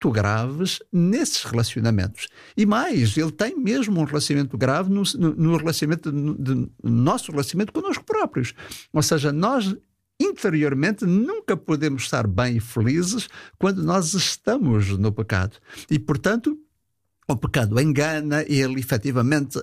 graves nesses relacionamentos. E mais, ele tem mesmo um relacionamento grave no nosso relacionamento connosco próprios. Ou seja, nós interiormente nunca podemos estar bem e felizes quando nós estamos no pecado. E, portanto, o pecado engana, ele efetivamente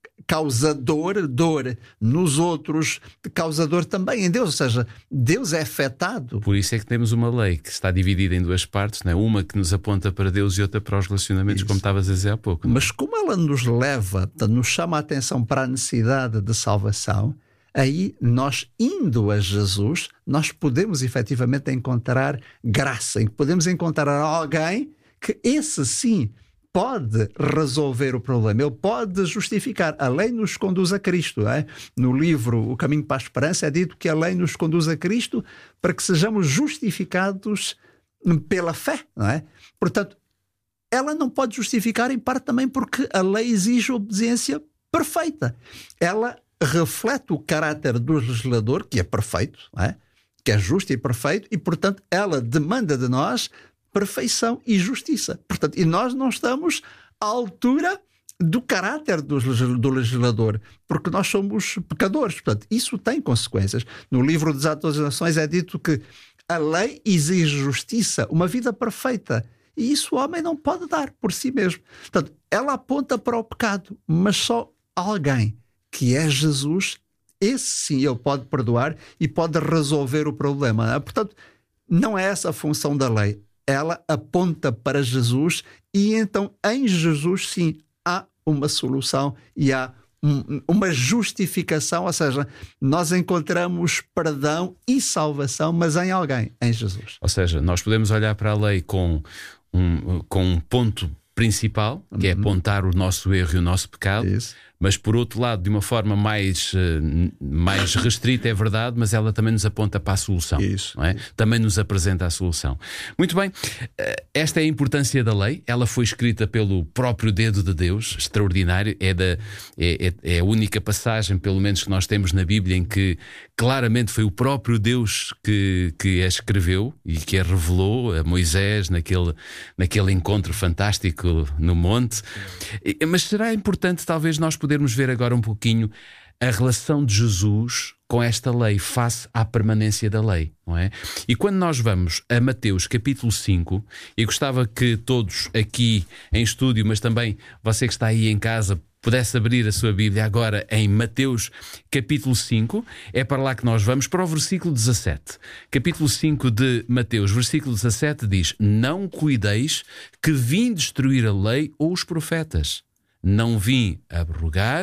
causador dor nos outros, causador também em Deus, ou seja, Deus é afetado. Por isso é que temos uma lei que está dividida em duas partes, não é? Uma que nos aponta para Deus e outra para os relacionamentos, como estavas a dizer há pouco. Mas como ela nos leva, nos chama a atenção para a necessidade de salvação, aí nós, indo a Jesus, nós podemos efetivamente encontrar graça, podemos encontrar alguém que esse sim pode resolver o problema, ele pode justificar. A lei nos conduz a Cristo, não é? No livro O Caminho para a Esperança é dito que a lei nos conduz a Cristo para que sejamos justificados pela fé, não é? Portanto, ela não pode justificar em parte também porque a lei exige obediência perfeita. Ela reflete o caráter do legislador, que é perfeito, não é? Que é justo e perfeito, e portanto ela demanda de nós perfeição e justiça. Portanto, e nós não estamos à altura do caráter do legislador, porque nós somos pecadores. Portanto, isso tem consequências. No livro dos Atos das Nações é dito que a lei exige justiça, uma vida perfeita, e isso o homem não pode dar por si mesmo. Portanto, ela aponta para o pecado, mas só alguém, que é Jesus, esse sim ele pode perdoar e pode resolver o problema, não é? Portanto, não é essa a função da lei. Ela aponta para Jesus e então em Jesus sim há uma solução e há uma justificação, ou seja, nós encontramos perdão e salvação, mas em alguém, em Jesus. Ou seja, nós podemos olhar para a lei com um ponto principal, que é apontar o nosso erro e o nosso pecado. Isso. Mas por outro lado, de uma forma mais restrita, é verdade, mas ela também nos aponta para a solução. Isso, não é? isso. Também nos apresenta a solução. Muito bem, esta é a importância da lei. Ela foi escrita pelo próprio dedo de Deus, extraordinário. É a única passagem, pelo menos que nós temos na Bíblia, em que claramente foi o próprio Deus que a escreveu e que a revelou a Moisés naquele encontro fantástico no monte. Mas será importante talvez nós podermos ver agora um pouquinho a relação de Jesus com esta lei face à permanência da lei, não é? E quando nós vamos a Mateus capítulo 5, e gostava que todos aqui em estúdio, mas também você que está aí em casa, pudesse abrir a sua Bíblia agora em Mateus capítulo 5, é para lá que nós vamos, para o versículo 17. Capítulo 5 de Mateus, versículo 17 diz: Não cuideis que vim destruir a lei ou os profetas. Não vim abrogar,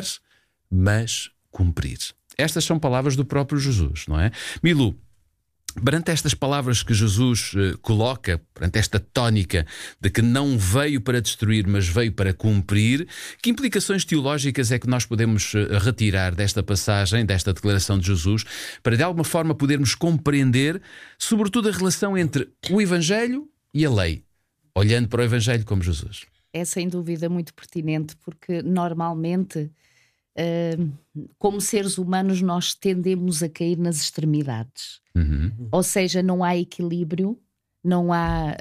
mas cumprir. Estas são palavras do próprio Jesus, não é? Milu, perante estas palavras que Jesus coloca, perante esta tónica de que não veio para destruir, mas veio para cumprir, que implicações teológicas é que nós podemos retirar desta passagem, desta declaração de Jesus, para de alguma forma podermos compreender, sobretudo, a relação entre o Evangelho e a lei, olhando para o Evangelho como Jesus? É sem dúvida muito pertinente, porque normalmente, como seres humanos, nós tendemos a cair nas extremidades. Ou seja, não há equilíbrio, não há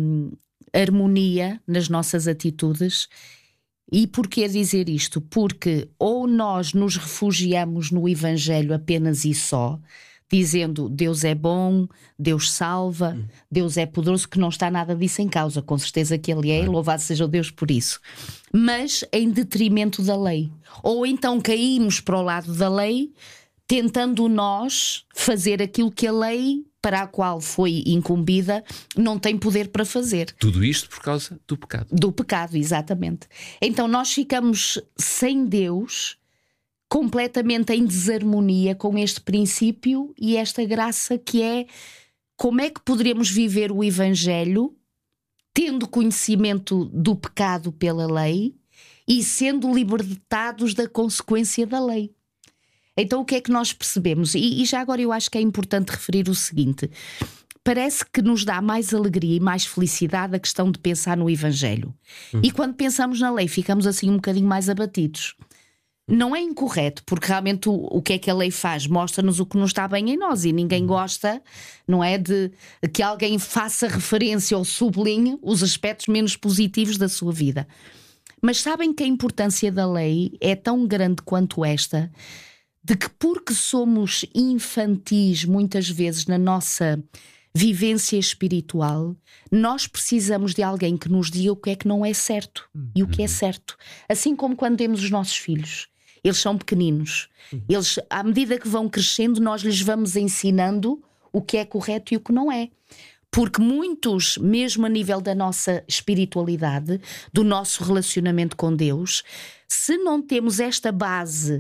harmonia nas nossas atitudes. E porquê dizer isto? Porque ou nós nos refugiamos no Evangelho apenas e só, dizendo Deus é bom, Deus salva, Deus é poderoso, que não está nada disso em causa, com certeza que Ele é, e louvado seja o Deus por isso, mas em detrimento da lei. Ou então caímos para o lado da lei, tentando nós fazer aquilo que a lei para a qual foi incumbida não tem poder para fazer. Tudo isto por causa do pecado. Do pecado, exatamente. Então nós ficamos sem Deus, completamente em desarmonia com este princípio e esta graça que é: como é que poderemos viver o Evangelho tendo conhecimento do pecado pela lei e sendo libertados da consequência da lei? Então o que é que nós percebemos? E já agora eu acho que é importante referir o seguinte: parece que nos dá mais alegria e mais felicidade a questão de pensar no Evangelho. E quando pensamos na lei ficamos assim um bocadinho mais abatidos. Não é incorreto, porque realmente o que é que a lei faz? Mostra-nos o que não está bem em nós, e ninguém gosta, não é, de que alguém faça referência ou sublinhe os aspectos menos positivos da sua vida. Mas sabem que a importância da lei é tão grande quanto esta, de que porque somos infantis muitas vezes na nossa vivência espiritual, nós precisamos de alguém que nos diga o que é que não é certo e o que é certo. Assim como quando temos os nossos filhos. Eles são pequeninos. Eles, à medida que vão crescendo, nós lhes vamos ensinando o que é correto e o que não é. Porque muitos, mesmo a nível da nossa espiritualidade, do nosso relacionamento com Deus, se não temos esta base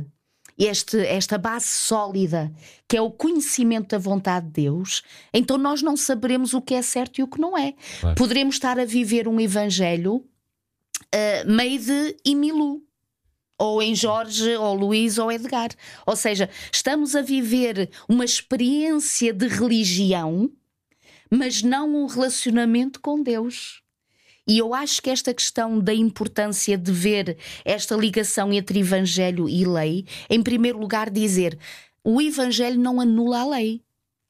sólida, que é o conhecimento da vontade de Deus, então nós não saberemos o que é certo e o que não é. Claro. Poderemos estar a viver um evangelho meio de Emilu, ou em Jorge, ou Luís, ou Edgar. Ou seja, estamos a viver uma experiência de religião, mas não um relacionamento com Deus. E eu acho que esta questão da importância de ver esta ligação entre Evangelho e lei, em primeiro lugar dizer, o Evangelho não anula a lei.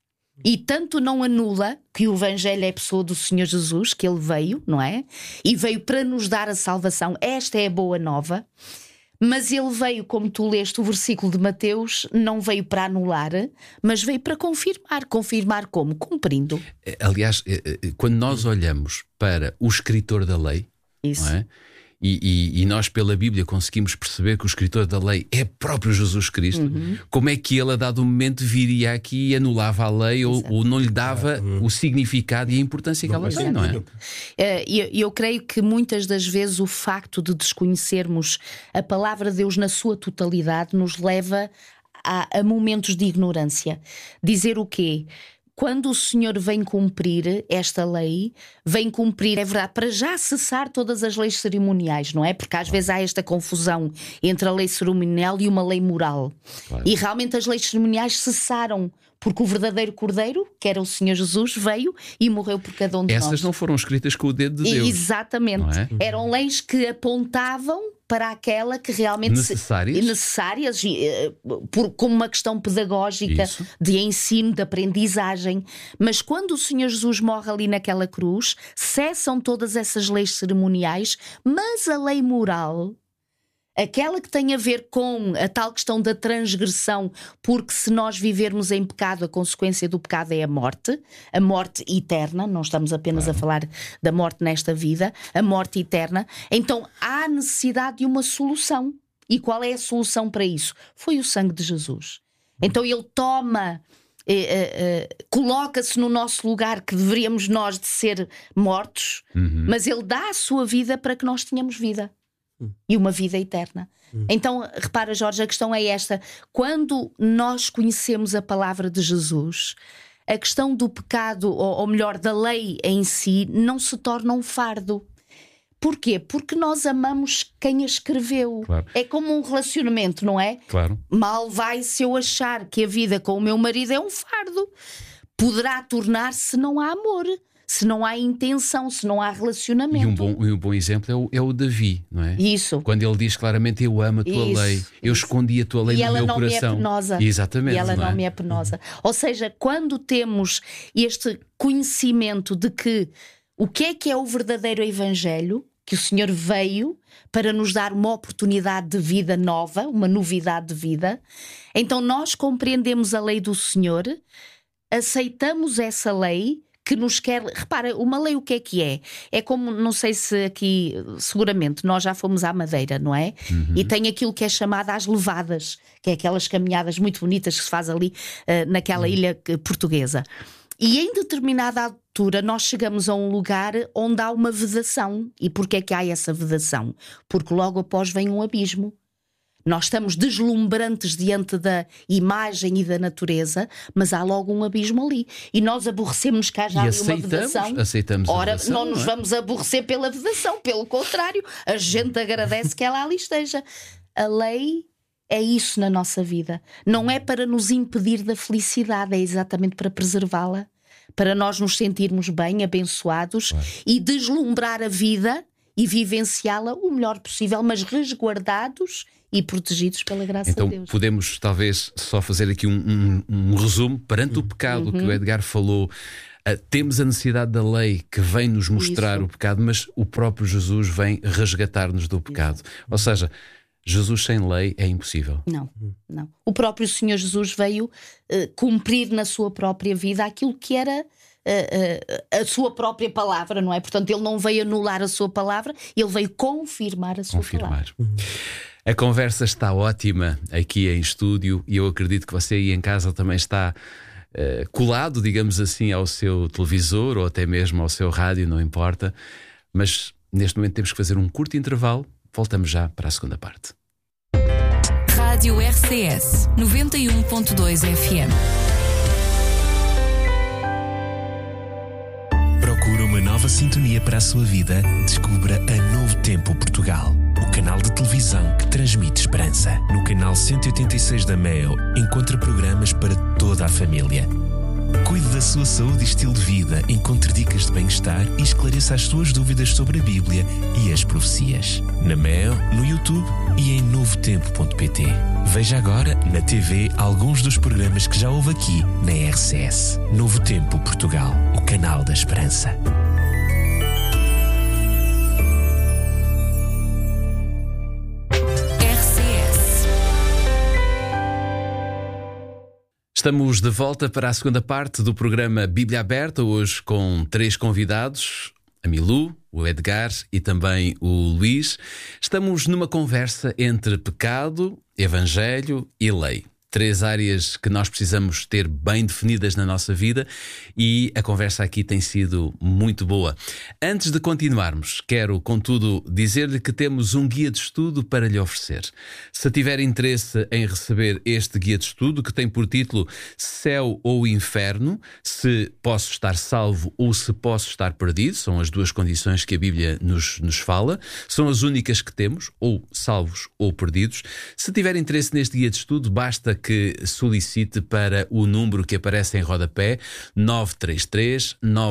E tanto não anula que o Evangelho é a pessoa do Senhor Jesus, que Ele veio, não é? E veio para nos dar a salvação. Esta é a boa nova. Mas Ele veio, como tu leste o versículo de Mateus, não veio para anular, mas veio para confirmar. Confirmar como? Cumprindo. Aliás, quando nós olhamos para o escritor da lei, isso. Não é? E nós pela Bíblia conseguimos perceber que o escritor da lei é próprio Jesus Cristo, como é que ele a dado momento viria aqui e anulava a lei ou não lhe dava o significado e a importância que ela tem, não é? Eu creio que muitas das vezes o facto de desconhecermos a palavra de Deus na sua totalidade nos leva a momentos de ignorância. Dizer o quê? Quando o Senhor vem cumprir esta lei, vem cumprir, é verdade, para já cessar todas as leis cerimoniais, não é? Porque às vezes há esta confusão entre a lei cerimonial e uma lei moral. Claro. E realmente as leis cerimoniais cessaram, porque o verdadeiro Cordeiro, que era o Senhor Jesus, veio e morreu por cada um de nós. Essas não foram escritas com o dedo de Deus. Exatamente. Não é? Eram leis que apontavam para aquela que realmente necessárias como uma questão pedagógica. Isso. De ensino, de aprendizagem. Mas quando o Senhor Jesus morre ali naquela cruz, cessam todas essas leis cerimoniais, mas a lei moral, aquela que tem a ver com a tal questão da transgressão, porque se nós vivermos em pecado, a consequência do pecado é a morte eterna, não estamos apenas a falar da morte nesta vida, a morte eterna. Então há necessidade de uma solução. E qual é a solução para isso? Foi o sangue de Jesus. Então ele toma, coloca-se no nosso lugar, que deveríamos nós de ser mortos, mas ele dá a sua vida para que nós tenhamos vida. E uma vida eterna. Então, repara, Jorge, a questão é esta. Quando nós conhecemos a palavra de Jesus, a questão do pecado, ou melhor, da lei em si, não se torna um fardo. Porquê? Porque nós amamos quem a escreveu. Claro. É como um relacionamento, não é? Claro. Mal vai se eu achar que a vida com o meu marido é um fardo. Poderá tornar-se se não há amor, se não há intenção, se não há relacionamento. E um bom exemplo é o Davi, não é? Isso. Quando ele diz claramente, eu amo a tua lei, eu escondi a tua lei no meu coração. E ela não me é penosa. Exatamente. E ela não me é penosa. Ou seja, quando temos este conhecimento de que o que é o verdadeiro Evangelho, que o Senhor veio para nos dar uma oportunidade de vida nova, uma novidade de vida, então nós compreendemos a lei do Senhor, aceitamos essa lei que nos quer... Repara, uma lei o que é? É como, não sei se aqui, seguramente, nós já fomos à Madeira, não é? E tem aquilo que é chamado as levadas, que é aquelas caminhadas muito bonitas que se faz ali naquela ilha portuguesa. E em determinada altura nós chegamos a um lugar onde há uma vedação. E porquê é que há essa vedação? Porque logo após vem um abismo. Nós estamos deslumbrantes diante da imagem e da natureza, mas há logo um abismo ali. E nós aborrecemos que haja ali uma vedação. Aceitamos Ora, a vedação, não nos vamos aborrecer pela vedação. Pelo contrário, a gente agradece que ela ali esteja. A lei é isso na nossa vida. Não é para nos impedir da felicidade, é exatamente para preservá-la. Para nós nos sentirmos bem, abençoados, e deslumbrar a vida e vivenciá-la o melhor possível, mas resguardados e protegidos pela graça então, de Deus. podemos talvez só fazer aqui um resumo perante o pecado que o Edgar falou. Temos a necessidade da lei que vem nos mostrar o pecado, mas o próprio Jesus vem resgatar-nos do pecado. Ou seja, Jesus sem lei é impossível. Não. O próprio Senhor Jesus veio cumprir na sua própria vida aquilo que era a sua própria palavra, não é? Portanto, ele não veio anular a sua palavra, ele veio confirmar a sua palavra. A conversa está ótima aqui em estúdio e eu acredito que você aí em casa também está colado, digamos assim, ao seu televisor ou até mesmo ao seu rádio, não importa. Mas neste momento temos que fazer um curto intervalo. Voltamos já para a segunda parte. Rádio RCS 91.2 FM. Procura uma nova sintonia para a sua vida? Descubra a Novo Tempo Portugal, o canal de televisão que transmite esperança. No canal 186 da Meo, encontra programas para toda a família. Cuide da sua saúde e estilo de vida, encontre dicas de bem-estar e esclareça as suas dúvidas sobre a Bíblia e as profecias. Na Meo, no YouTube e em novotempo.pt. Veja agora na TV alguns dos programas que já houve aqui na RCS. Novo Tempo Portugal, o canal da esperança. Estamos de volta para a segunda parte do programa Bíblia Aberta, hoje com 3 convidados, a Milu, o Edgar e também o Luís. Estamos numa conversa entre pecado, evangelho e lei. 3 áreas que nós precisamos ter bem definidas na nossa vida e a conversa aqui tem sido muito boa. Antes de continuarmos, quero, contudo, dizer-lhe que temos um guia de estudo para lhe oferecer. Se tiver interesse em receber este guia de estudo, que tem por título Céu ou Inferno, se posso estar salvo ou se posso estar perdido, são as 2 condições que a Bíblia nos fala, são as únicas que temos, ou salvos ou perdidos. Se tiver interesse neste guia de estudo, basta que solicite para o número que aparece em rodapé 933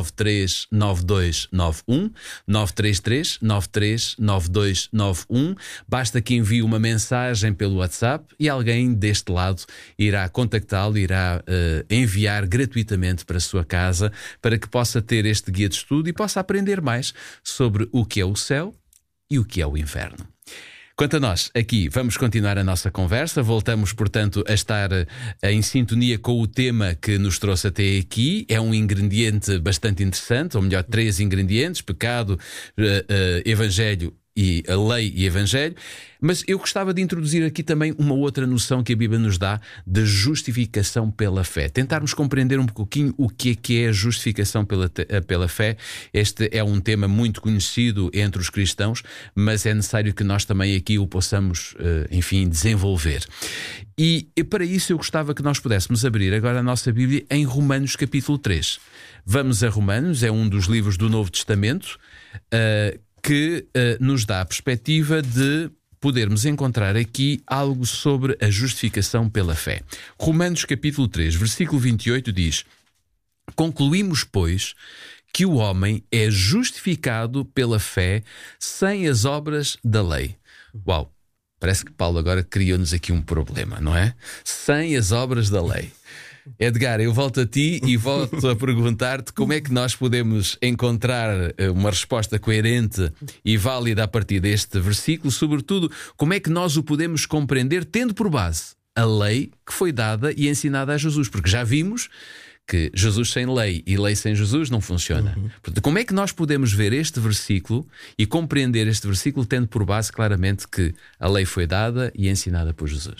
939291 933 939291. Basta que envie uma mensagem pelo WhatsApp e alguém deste lado irá contactá-lo, irá enviar gratuitamente para a sua casa para que possa ter este guia de estudo e possa aprender mais sobre o que é o céu e o que é o inferno. Quanto a nós, aqui vamos continuar a nossa conversa. Voltamos, portanto, a estar em sintonia com o tema que nos trouxe até aqui. É um ingrediente bastante interessante, ou melhor, 3 ingredientes: pecado, evangelho e a lei e evangelho. Mas eu gostava de introduzir aqui também uma outra noção que a Bíblia nos dá de justificação pela fé. Tentarmos compreender um pouquinho o que é a justificação pela fé. Este é um tema muito conhecido entre os cristãos, mas é necessário que nós também aqui o possamos, desenvolver. E para isso eu gostava que nós pudéssemos abrir agora a nossa Bíblia em Romanos capítulo 3. Vamos a Romanos, é um dos livros do Novo Testamento, que nos dá a perspectiva de podermos encontrar aqui algo sobre a justificação pela fé. Romanos capítulo 3, versículo 28 diz: concluímos, pois, que o homem é justificado pela fé sem as obras da lei. Uau, parece que Paulo agora criou-nos aqui um problema, não é? Sem as obras da lei. Edgar, eu volto a ti e volto a perguntar-te como é que nós podemos encontrar uma resposta coerente e válida a partir deste versículo, sobretudo, como é que nós o podemos compreender tendo por base a lei que foi dada e ensinada a Jesus, porque já vimos que Jesus sem lei e lei sem Jesus não funciona. Portanto, como é que nós podemos ver este versículo e compreender este versículo tendo por base claramente que a lei foi dada e ensinada por Jesus?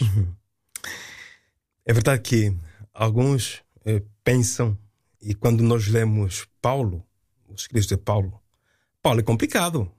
É verdade que alguns pensam, e quando nós lemos Paulo, os escritos de Paulo é complicado.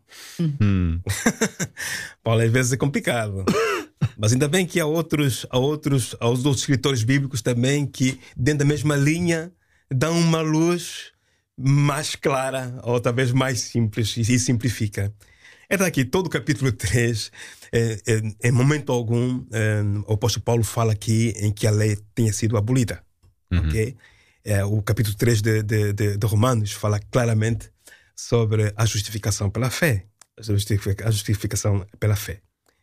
Paulo às vezes é complicado. Mas ainda bem que há outros escritores bíblicos também que, dentro da mesma linha, dão uma luz mais clara, ou talvez mais simples, e simplifica. É daqui, todo o capítulo 3, em momento algum, o apóstolo Paulo fala aqui em que a lei tenha sido abolida. Okay? O capítulo 3 de Romanos fala claramente sobre a justificação pela fé. A justificação pela fé.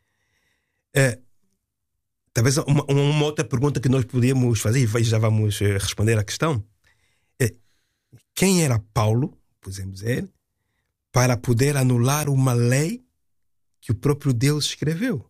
Talvez uma outra pergunta que nós podíamos fazer, e já vamos responder à questão, quem era Paulo, podemos dizer, para poder anular uma lei que o próprio Deus escreveu?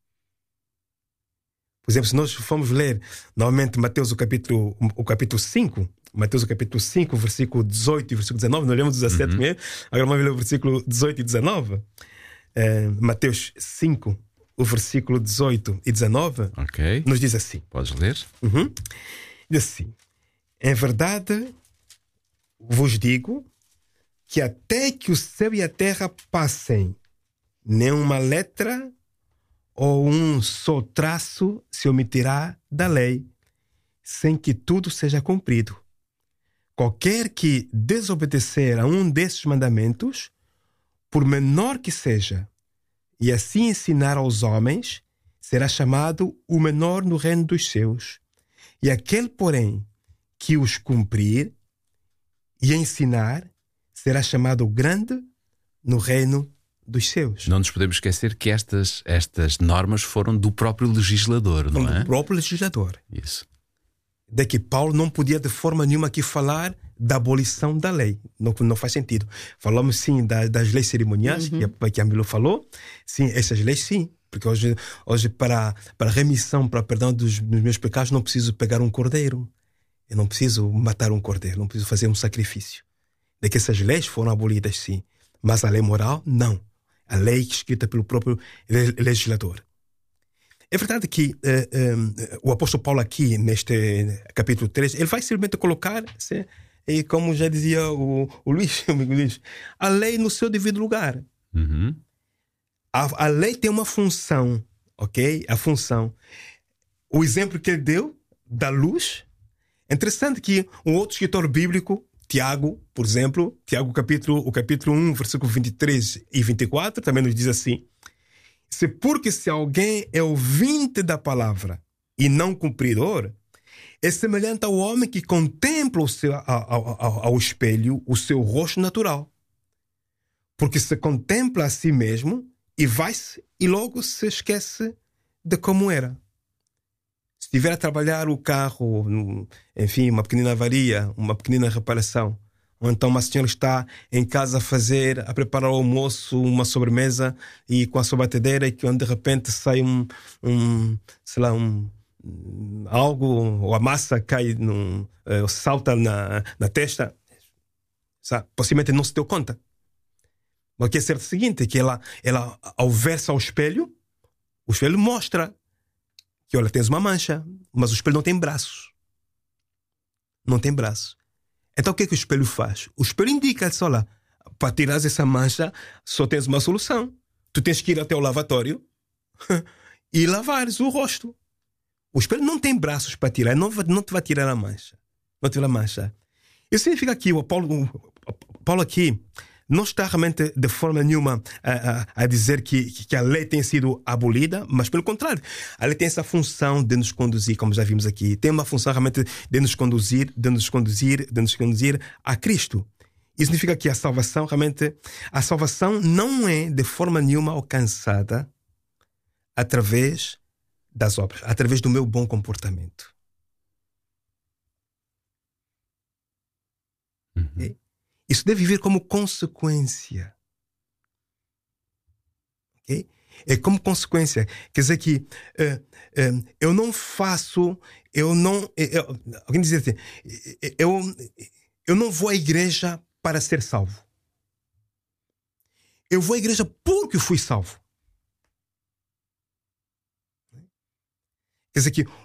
Por exemplo, se nós formos ler novamente Mateus o capítulo 5, Mateus o capítulo 5, versículo 18 e versículo 19, nós lemos 17 mesmo, agora vamos ler o versículo 18 e 19. Mateus 5, o versículo 18 e 19, nos diz assim. Podes ler? Diz assim: em verdade vos digo que até que o céu e a terra passem, nem uma letra ou um só traço se omitirá da lei, sem que tudo seja cumprido. Qualquer que desobedecer a um desses mandamentos, por menor que seja, e assim ensinar aos homens, será chamado o menor no reino dos céus. E aquele, porém, que os cumprir e ensinar, será chamado grande no reino dos céus. Não nos podemos esquecer que estas normas foram do próprio legislador, não é? Do próprio legislador. Isso. De que Paulo não podia de forma nenhuma aqui falar da abolição da lei. Não faz sentido. Falamos sim das leis cerimoniais, que a Milo falou. Sim, essas leis sim. Porque hoje para remissão, para perdão dos meus pecados, não preciso pegar um cordeiro. Eu não preciso matar um cordeiro. Não preciso fazer um sacrifício. De que essas leis foram abolidas sim. Mas a lei moral, não. A lei escrita pelo próprio legislador. É verdade que o apóstolo Paulo aqui, neste capítulo 3, ele vai simplesmente colocar, e como já dizia o Luís, o amigo Luís, a lei no seu devido lugar. A lei tem uma função, ok? A função. O exemplo que ele deu da luz, é interessante que um outro escritor bíblico, Tiago, por exemplo, Tiago o capítulo 1, versículo 23 e 24, também nos diz assim: porque se alguém é ouvinte da palavra e não cumpridor, é semelhante ao homem que contempla ao espelho o seu rosto natural. Porque se contempla a si mesmo e vai-se e logo se esquece de como era. Se estiver a trabalhar o carro, enfim, uma pequenina avaria, uma pequenina reparação, ou então uma senhora está em casa a preparar o almoço, uma sobremesa, e com a sua batedeira, e que de repente sai algo, ou a massa cai, salta na testa, sabe? Possivelmente não se deu conta. Mas o que é certo é o seguinte, que ela ao ver-se ao espelho, o espelho mostra que, olha, tens uma mancha, mas o espelho não tem braços. Não tem braços. Então o que é que o espelho faz? O espelho indica, olha, para tirar essa mancha só tens uma solução. Tu tens que ir até o lavatório e lavares o rosto. O espelho não tem braços para tirar, não te vai tirar a mancha. Não tira a mancha. Isso significa que o Paulo aqui não está realmente de forma nenhuma a dizer que a lei tem sido abolida, mas pelo contrário, a lei tem essa função de nos conduzir, como já vimos aqui, tem uma função realmente de nos conduzir a Cristo. Isso significa que a salvação não é de forma nenhuma alcançada através das obras, através do meu bom comportamento. Okay? Isso deve vir como consequência. Okay? É como consequência. Quer dizer que eu não faço, alguém diz assim, eu não vou à igreja para ser salvo. Eu vou à igreja porque fui salvo. Quer dizer que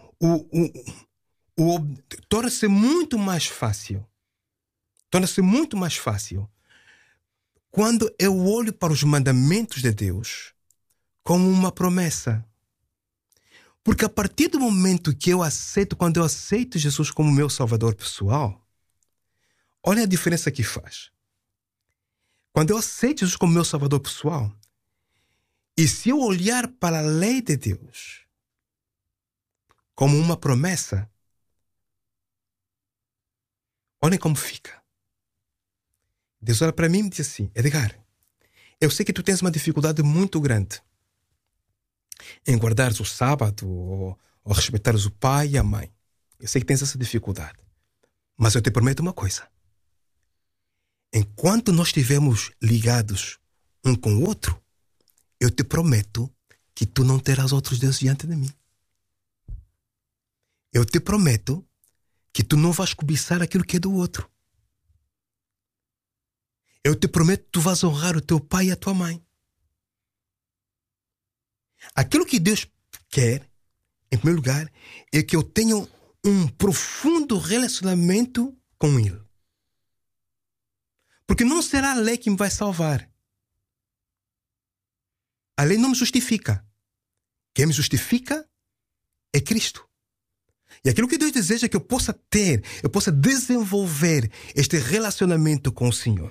torna-se muito mais fácil. Torna-se muito mais fácil quando eu olho para os mandamentos de Deus como uma promessa. Porque a partir do momento que quando eu aceito Jesus como meu Salvador pessoal, olha a diferença que faz. Quando eu aceito Jesus como meu Salvador pessoal, e se eu olhar para a lei de Deus como uma promessa, olhem como fica. Deus olha para mim e diz assim: Edgar, Eu sei que tu tens uma dificuldade muito grande em guardares o sábado ou respeitares o pai e a mãe. Eu sei que tens essa dificuldade. Mas eu te prometo uma coisa. Enquanto nós estivermos ligados um com o outro, eu te prometo que tu não terás outros deuses diante de mim. Eu te prometo que tu não vais cobiçar aquilo que é do outro. Eu te prometo que tu vais honrar o teu pai e a tua mãe. Aquilo que Deus quer, em primeiro lugar, é que eu tenha um profundo relacionamento com Ele. Porque não será a lei que me vai salvar. A lei não me justifica. Quem me justifica é Cristo. E aquilo que Deus deseja é que eu possa desenvolver este relacionamento com o Senhor.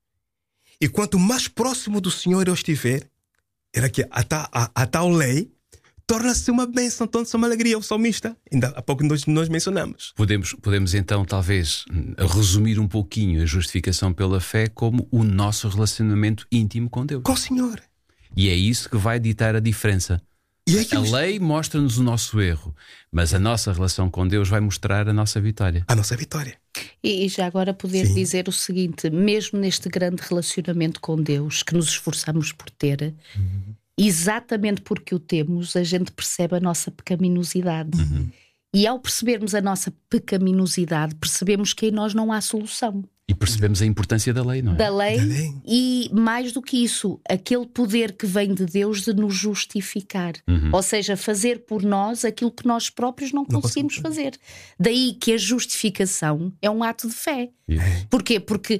E quanto mais próximo do Senhor eu estiver, era que a tal lei torna-se uma bênção, torna-se uma alegria. O salmista, ainda há pouco nós mencionamos. Podemos então talvez resumir um pouquinho a justificação pela fé como o nosso relacionamento íntimo com Deus. Com o Senhor. E é isso que vai ditar a diferença. A lei mostra-nos o nosso erro, mas a nossa relação com Deus vai mostrar a nossa vitória. A nossa vitória. E já agora poder dizer o seguinte, mesmo neste grande relacionamento com Deus que nos esforçamos por ter, exatamente porque o temos, a gente percebe a nossa pecaminosidade. E ao percebermos a nossa pecaminosidade, percebemos que em nós não há solução. E percebemos a importância da lei, não é? Da lei. E mais do que isso, aquele poder que vem de Deus de nos justificar. Ou seja, fazer por nós aquilo que nós próprios não conseguimos fazer. Daí que a justificação é um ato de fé. Porquê? Porque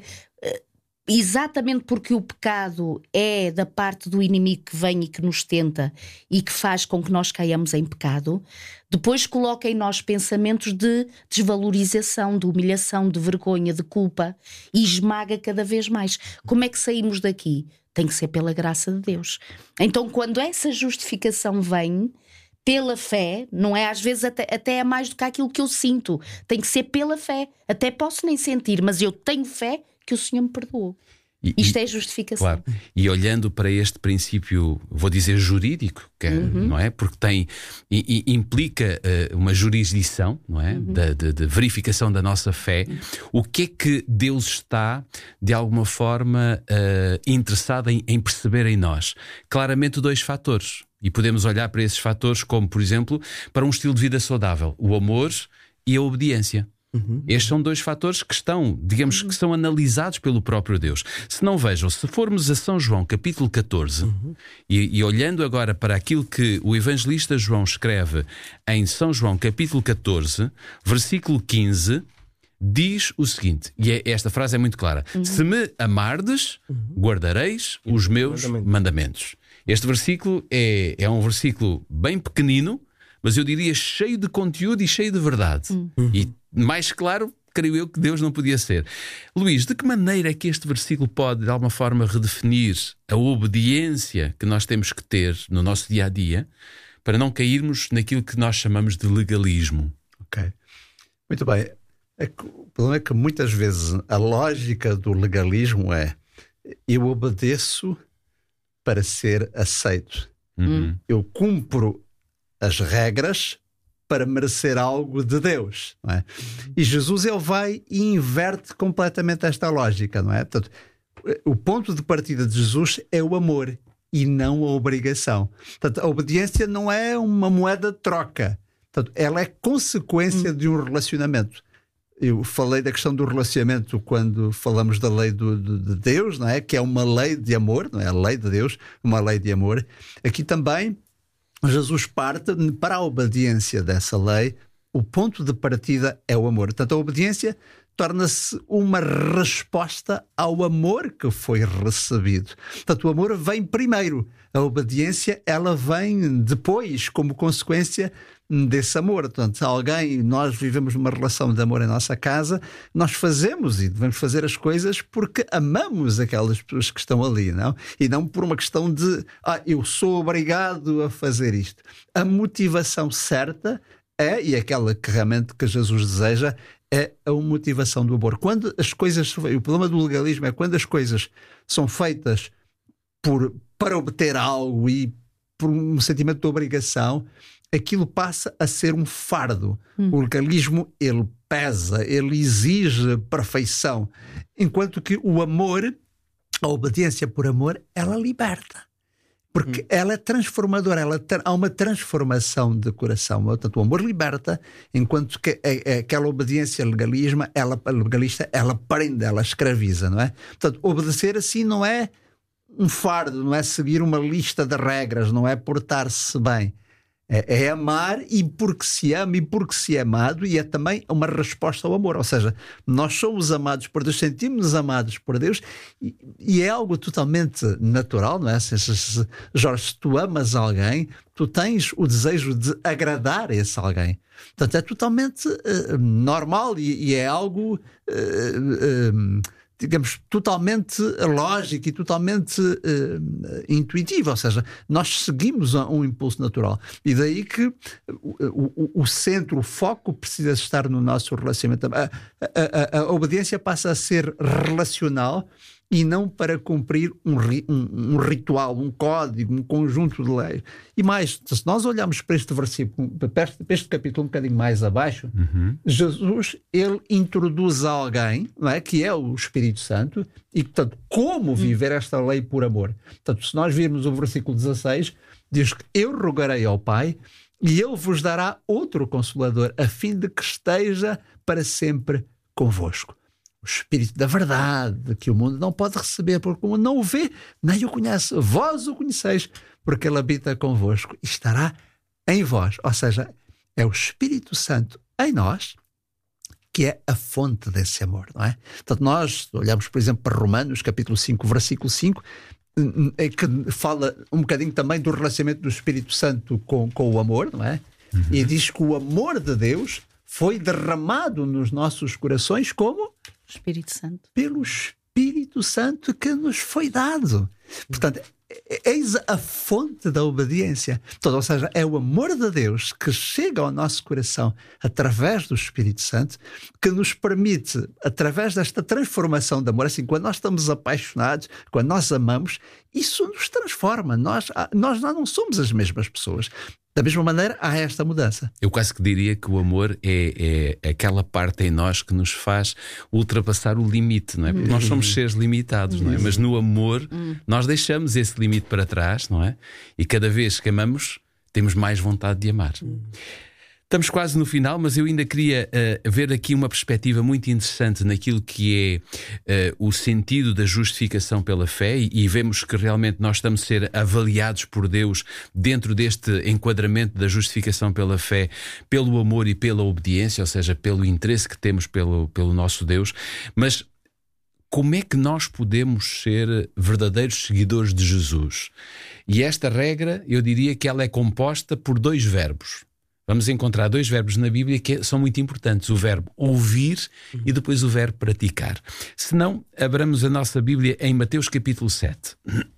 exatamente porque o pecado é da parte do inimigo que vem e que nos tenta e que faz com que nós caiamos em pecado, depois coloca em nós pensamentos de desvalorização, de humilhação, de vergonha, de culpa e esmaga cada vez mais. Como é que saímos daqui? Tem que ser pela graça de Deus. Então, quando essa justificação vem pela fé, não é? Às vezes até é mais do que aquilo que eu sinto. Tem que ser pela fé. Até posso nem sentir, mas eu tenho fé que o Senhor me perdoou. Isto é justificação. Claro. E olhando para este princípio, vou dizer jurídico, que não é? Porque implica uma jurisdição, não é? De verificação da nossa fé. O que é que Deus está, de alguma forma, interessado em perceber em nós? Claramente 2 fatores. E podemos olhar para esses fatores como, por exemplo, para um estilo de vida saudável. O amor e a obediência. Estes são 2 fatores que estão, digamos que são analisados pelo próprio Deus. Se não vejam, se formos a São João capítulo 14 e olhando agora para aquilo que o evangelista João escreve em São João capítulo 14, versículo 15, diz o seguinte, e esta frase é muito clara: se me amardes, guardareis os meus mandamentos. Este versículo é um versículo bem pequenino, mas eu diria cheio de conteúdo e cheio de verdade. E mais claro, creio eu, que Deus não podia ser. Luís, de que maneira é que este versículo pode, de alguma forma, redefinir a obediência que nós temos que ter no nosso dia-a-dia para não cairmos naquilo que nós chamamos de legalismo? Ok. Muito bem. O problema é que muitas vezes a lógica do legalismo é: eu obedeço para ser aceito. Eu cumpro as regras para merecer algo de Deus, não é? E Jesus, ele vai e inverte completamente esta lógica, não é? Portanto, o ponto de partida de Jesus é o amor e não a obrigação. Portanto, a obediência não é uma moeda de troca. Portanto, ela é consequência de um relacionamento. Eu falei da questão do relacionamento quando falamos da lei de Deus, não é? Que é uma lei de amor, não é? A lei de Deus, uma lei de amor. Aqui também Jesus parte para a obediência dessa lei. O ponto de partida é o amor. Portanto, a obediência torna-se uma resposta ao amor que foi recebido. Portanto, o amor vem primeiro. A obediência, ela vem depois, como consequência desse amor. Portanto, se nós vivemos uma relação de amor em nossa casa, nós fazemos e devemos fazer as coisas porque amamos aquelas pessoas que estão ali, não? E não por uma questão de eu sou obrigado a fazer isto. A motivação certa é, e aquela que realmente que Jesus deseja, é a motivação do amor. Quando as coisas, o problema do legalismo é quando as coisas são feitas para obter algo e por um sentimento de obrigação, aquilo passa a ser um fardo. O legalismo, ele pesa, ele exige perfeição, enquanto que o amor, a obediência por amor, ela liberta. Porque ela é transformadora, há uma transformação de coração. Portanto, o amor liberta, enquanto que aquela obediência legalista, ela prende, ela escraviza, não é? Portanto, obedecer assim não é um fardo, não é seguir uma lista de regras, não é portar-se bem. É amar, e porque se ama e porque se é amado, e é também uma resposta ao amor. Ou seja, nós somos amados por Deus, sentimos-nos amados por Deus, e é algo totalmente natural, não é? Jorge, se tu amas alguém, tu tens o desejo de agradar a esse alguém. Portanto, é totalmente normal e é algo digamos, totalmente lógico e totalmente intuitivo. Ou seja, nós seguimos um impulso natural. E daí que o centro, o foco precisa estar no nosso relacionamento. A obediência passa a ser relacional e não para cumprir um ritual, um código, um conjunto de leis. E mais, se nós olharmos para este versículo, para este capítulo um bocadinho mais abaixo, Jesus, ele introduz alguém, não é? Que é o Espírito Santo, e, portanto, como viver esta lei por amor. Portanto, se nós virmos o versículo 16, diz que eu rogarei ao Pai e ele vos dará outro Consolador, a fim de que esteja para sempre convosco. O Espírito da verdade, que o mundo não pode receber, porque o mundo não o vê, nem o conhece. Vós o conheceis, porque ele habita convosco e estará em vós. Ou seja, é o Espírito Santo em nós que é a fonte desse amor, não é? Portanto, nós olhamos, por exemplo, para Romanos, capítulo 5, versículo 5, que fala um bocadinho também do relacionamento do Espírito Santo com o amor, não é? E diz que o amor de Deus foi derramado nos nossos corações como? Espírito Santo. Pelo Espírito Santo que nos foi dado. Portanto, eis a fonte da obediência. Ou seja, é o amor de Deus que chega ao nosso coração através do Espírito Santo, que nos permite, através desta transformação de amor, assim, quando nós estamos apaixonados, quando nós amamos, isso nos transforma. Nós já não somos as mesmas pessoas. Da mesma maneira, há esta mudança. Eu quase que diria que o amor é aquela parte em nós que nos faz ultrapassar o limite, não é? Porque nós somos seres limitados, não é? Mas no amor, nós deixamos esse limite para trás, não é? E cada vez que amamos, temos mais vontade de amar. Estamos quase no final, mas eu ainda queria ver aqui uma perspectiva muito interessante naquilo que é o sentido da justificação pela fé, e vemos que realmente nós estamos a ser avaliados por Deus dentro deste enquadramento da justificação pela fé, pelo amor e pela obediência, ou seja, pelo interesse que temos pelo nosso Deus. Mas como é que nós podemos ser verdadeiros seguidores de Jesus? E esta regra, eu diria que ela é composta por dois verbos. Vamos encontrar dois verbos na Bíblia que são muito importantes: o verbo ouvir e depois o verbo praticar. Se não, abramos a nossa Bíblia em Mateus capítulo 7.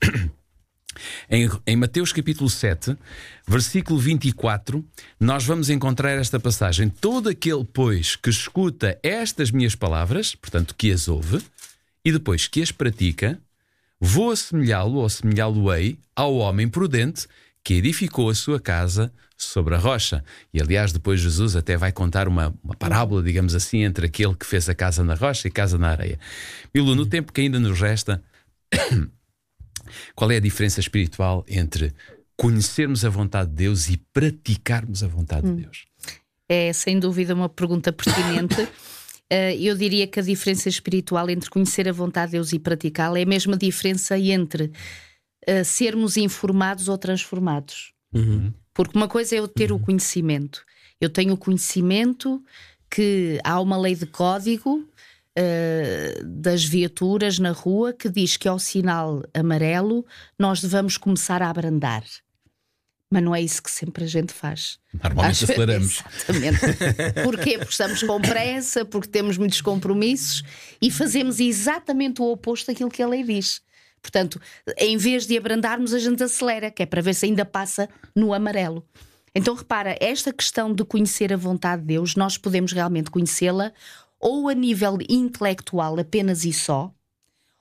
Em Mateus capítulo 7, versículo 24, nós vamos encontrar esta passagem: todo aquele, pois, que escuta estas minhas palavras, portanto, que as ouve, e depois que as pratica, vou assemelhá-lo ou assemelhá-lo-ei ao homem prudente que edificou a sua casa sobre a rocha. E aliás, depois Jesus até vai contar uma parábola, digamos assim, entre aquele que fez a casa na rocha e a casa na areia. Milu, no tempo que ainda nos resta, qual é a diferença espiritual entre conhecermos a vontade de Deus e praticarmos a vontade de Deus? É sem dúvida uma pergunta pertinente. Eu diria que a diferença espiritual entre conhecer a vontade de Deus e praticá-la é a mesma diferença entre sermos informados ou transformados. Porque uma coisa é eu ter o conhecimento. Eu tenho o conhecimento que há uma lei de código das viaturas na rua que diz que ao sinal amarelo nós devemos começar a abrandar. Mas não é isso que sempre a gente faz. Normalmente aceleramos. Exatamente. Porquê? Porque estamos com pressa, porque temos muitos compromissos e fazemos exatamente o oposto daquilo que a lei diz. Portanto, em vez de abrandarmos, a gente acelera, que é para ver se ainda passa no amarelo. Então repara, esta questão de conhecer a vontade de Deus, nós podemos realmente conhecê-la ou a nível intelectual apenas e só,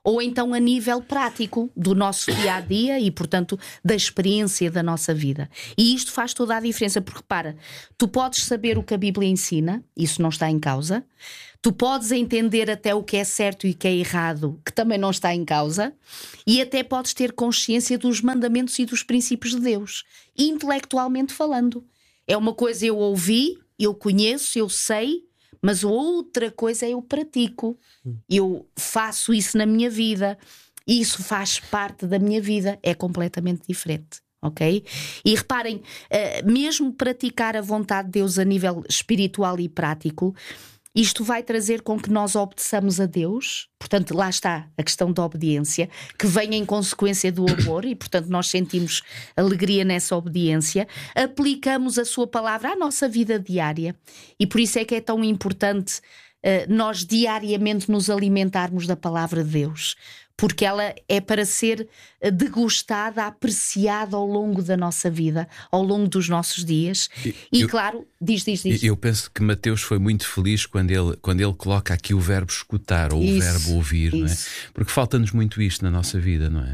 ou então a nível prático do nosso dia a dia e, portanto, da experiência da nossa vida. E isto faz toda a diferença, porque repara, tu podes saber o que a Bíblia ensina, isso não está em causa. Tu podes entender até o que é certo e o que é errado, que também não está em causa, e até podes ter consciência dos mandamentos e dos princípios de Deus, intelectualmente falando. É uma coisa eu ouvi, eu conheço, eu sei, mas outra coisa é eu pratico. Eu faço isso na minha vida, e isso faz parte da minha vida, é completamente diferente. Ok? E reparem, mesmo praticar a vontade de Deus a nível espiritual e prático, isto vai trazer com que nós obedeçamos a Deus. Portanto, lá está a questão da obediência, que vem em consequência do amor, e portanto nós sentimos alegria nessa obediência. Aplicamos a sua palavra à nossa vida diária, e por isso é que é tão importante nós diariamente nos alimentarmos da palavra de Deus, porque ela é para ser degustada, apreciada ao longo da nossa vida, ao longo dos nossos dias. Claro, diz. Eu penso que Mateus foi muito feliz quando ele coloca aqui o verbo escutar, ou o verbo ouvir, não é? Porque falta-nos muito isto na nossa vida, não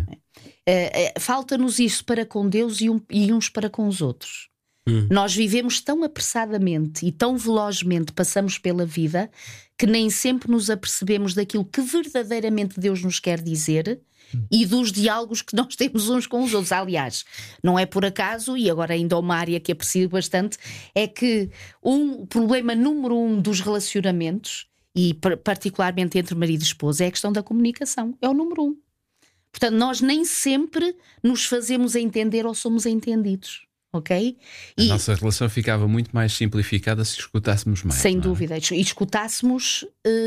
é? Falta-nos isso para com Deus e uns para com os outros. Nós vivemos tão apressadamente e tão velozmente, passamos pela vida, que nem sempre nos apercebemos daquilo que verdadeiramente Deus nos quer dizer e dos diálogos que nós temos uns com os outros. Aliás, não é por acaso, e agora ainda uma área que aprecio bastante, é que o problema número 1 dos relacionamentos, e particularmente entre marido e esposa, é a questão da comunicação. É o número 1. Portanto, nós nem sempre nos fazemos entender ou somos entendidos. Ok? A nossa relação ficava muito mais simplificada se escutássemos mais. Sem dúvida. E escutássemos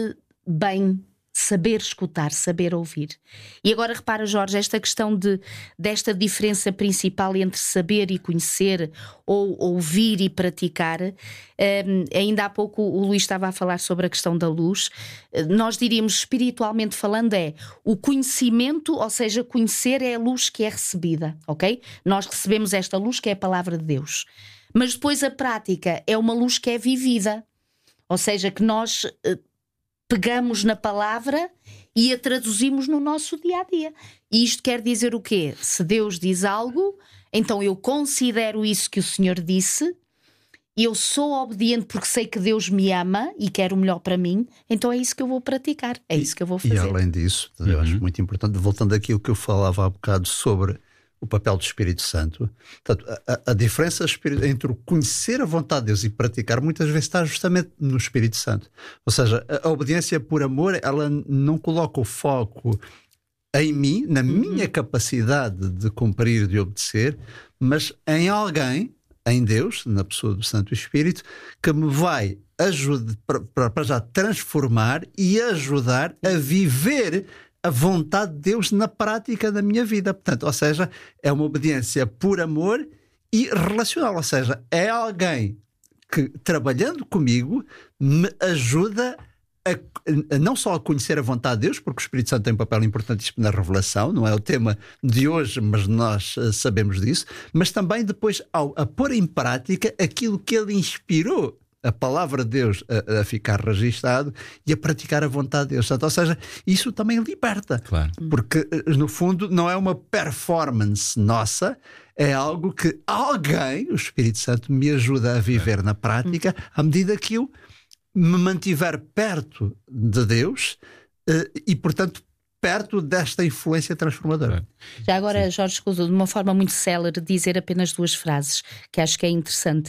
bem, saber escutar, saber ouvir. E agora repara, Jorge, esta questão desta diferença principal entre saber e conhecer, ou ouvir e praticar. Ainda há pouco o Luís estava a falar sobre a questão da luz. Nós diríamos, espiritualmente falando, é o conhecimento, ou seja, conhecer é a luz que é recebida, ok? Nós recebemos esta luz que é a palavra de Deus. Mas depois a prática é uma luz que é vivida, ou seja, que nós pegamos na palavra e a traduzimos no nosso dia-a-dia. E isto quer dizer o quê? Se Deus diz algo, então eu considero isso que o Senhor disse, eu sou obediente porque sei que Deus me ama e quer o melhor para mim, então é isso que eu vou praticar, é isso que eu vou fazer. E além disso, eu acho muito importante, voltando àquilo que eu falava há bocado sobre o papel do Espírito Santo. Portanto, a diferença entre o conhecer a vontade de Deus e praticar muitas vezes está justamente no Espírito Santo. Ou seja, a obediência por amor, ela não coloca o foco em mim, na minha capacidade de cumprir, de obedecer, mas em alguém, em Deus, na pessoa do Santo Espírito, que me vai ajudar para já transformar e ajudar a viver a vontade de Deus na prática da minha vida. Portanto, ou seja, é uma obediência por amor e relacional. Ou seja, é alguém que, trabalhando comigo, me ajuda a não só a conhecer a vontade de Deus, porque o Espírito Santo tem um papel importantíssimo na revelação, não é o tema de hoje, mas nós sabemos disso, mas também depois a pôr em prática aquilo que ele inspirou a palavra de Deus a ficar registado e a praticar a vontade de Deus. Ou seja, isso também liberta. Claro. Porque, no fundo, não é uma performance nossa, é algo que alguém, o Espírito Santo, me ajuda a viver na prática, à medida que eu me mantiver perto de Deus e, portanto, perto desta influência transformadora. Já agora, Jorge, escusa, de uma forma muito célere, dizer apenas 2 frases que acho que é interessante.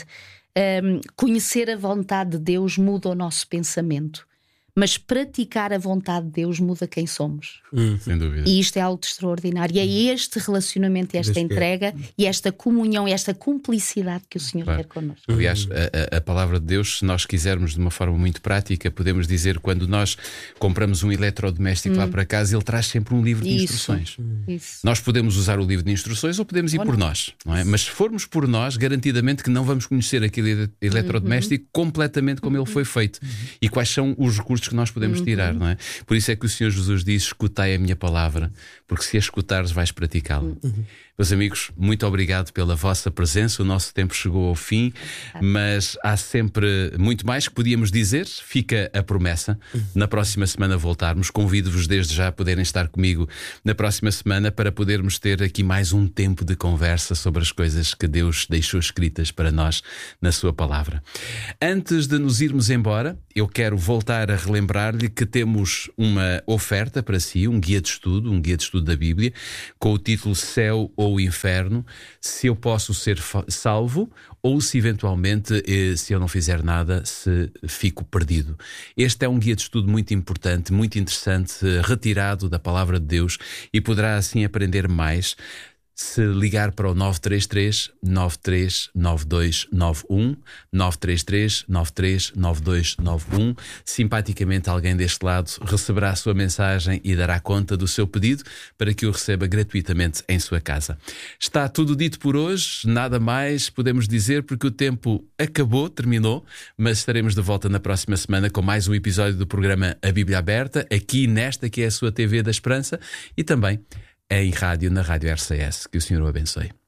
Conhecer a vontade de Deus muda o nosso pensamento, mas praticar a vontade de Deus muda quem somos. Sem dúvida. E isto é algo de extraordinário. E é este relacionamento, esta entrega e esta comunhão, esta cumplicidade que o Senhor quer connosco. Aliás, a palavra de Deus, se nós quisermos de uma forma muito prática, podemos dizer, quando nós compramos um eletrodoméstico lá para casa, ele traz sempre um livro de instruções. Isso. Nós podemos usar o livro de instruções ou podemos ir por nós, não é? Mas se formos por nós, garantidamente que não vamos conhecer aquele eletrodoméstico completamente como ele foi feito. E quais são os recursos frutos que nós podemos tirar, não é? Por isso é que o Senhor Jesus diz: escutai a minha palavra, porque se a escutares vais praticá-la. Meus amigos, muito obrigado pela vossa presença. O nosso tempo chegou ao fim, mas há sempre muito mais que podíamos dizer. Fica a promessa. Na próxima semana voltarmos. Convido-vos desde já a poderem estar comigo na próxima semana para podermos ter aqui mais um tempo de conversa sobre as coisas que Deus deixou escritas para nós na sua palavra. Antes de nos irmos embora, eu quero voltar a relembrar-lhe que temos uma oferta para si, um guia de estudo da Bíblia, com o título Céu ou Inferno, se eu posso ser salvo ou se eventualmente, se eu não fizer nada, se fico perdido. Este é um guia de estudo muito importante, muito interessante, retirado da Palavra de Deus, e poderá assim aprender mais se ligar para o 933 93 9291, 933 93 9291. Simpaticamente alguém deste lado receberá a sua mensagem e dará conta do seu pedido para que o receba gratuitamente em sua casa. Está tudo dito por hoje, nada mais podemos dizer porque o tempo acabou, terminou, mas estaremos de volta na próxima semana com mais um episódio do programa A Bíblia Aberta, aqui nesta que é a sua TV da Esperança, e também em rádio, na Rádio RCS. Que o Senhor o abençoe.